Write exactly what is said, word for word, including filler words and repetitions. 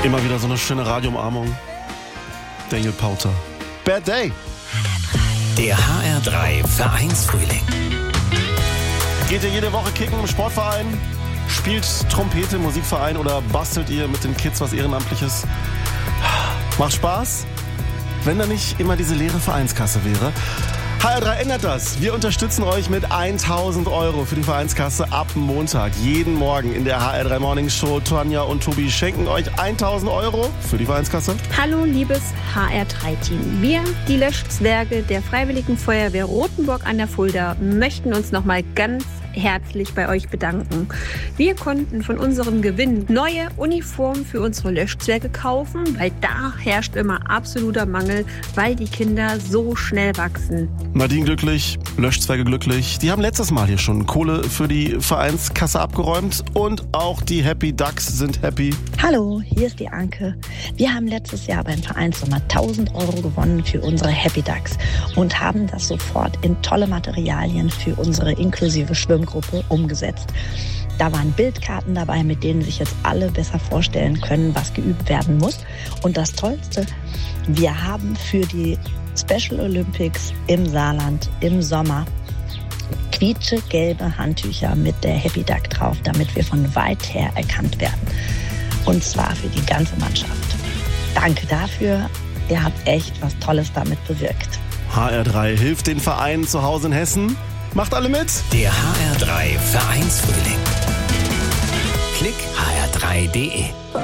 Immer wieder so eine schöne Radioumarmung. Daniel Powter. Bad Day. Der H R drei Vereinsfrühling. Geht ihr jede Woche kicken im Sportverein? Spielt Trompete, Musikverein oder bastelt ihr mit den Kids was Ehrenamtliches? Macht Spaß? Wenn da nicht immer diese leere Vereinskasse wäre. H R drei ändert das. Wir unterstützen euch mit tausend Euro für die Vereinskasse ab Montag. Jeden Morgen in der H R drei Morning Show. Tanja und Tobi schenken euch tausend Euro für die Vereinskasse. Hallo liebes H R drei Team. Wir, die Löschzwerge der Freiwilligen Feuerwehr Rothenburg an der Fulda, möchten uns nochmal ganz herzlich bei euch bedanken. Wir konnten von unserem Gewinn neue Uniformen für unsere Löschzwerge kaufen, weil da herrscht immer absoluter Mangel, weil die Kinder so schnell wachsen. Nadine glücklich, Löschzwerge glücklich. Die haben letztes Mal hier schon Kohle für die Vereinskasse abgeräumt und auch die Happy Ducks sind happy. Hallo, hier ist die Anke. Wir haben letztes Jahr beim Vereinssommer tausend Euro gewonnen für unsere Happy Ducks und haben das sofort in tolle Materialien für unsere inklusive Schwimmgruppe umgesetzt. Da waren Bildkarten dabei, mit denen sich jetzt alle besser vorstellen können, was geübt werden muss. Und das Tollste, wir haben für die Special Olympics im Saarland im Sommer quietschegelbe Handtücher mit der Happy Duck drauf, damit wir von weit her erkannt werden. Und zwar für die ganze Mannschaft. Danke dafür. Ihr habt echt was Tolles damit bewirkt. H R drei hilft den Vereinen zu Hause in Hessen. Macht alle mit. Der H R drei Vereinsfrühling. Klick H R drei punkt de.